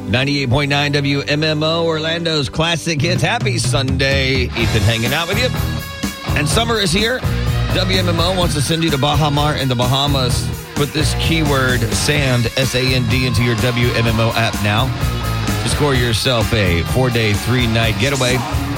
98.9 WMMO, Orlando's classic hits. Happy Sunday. Ethan hanging out with you. And summer is here. WMMO wants to send you to Baja Mar in the Bahamas. Put this keyword, SAND, S-A-N-D, into your WMMO app now to score yourself a 4-day, 3-night getaway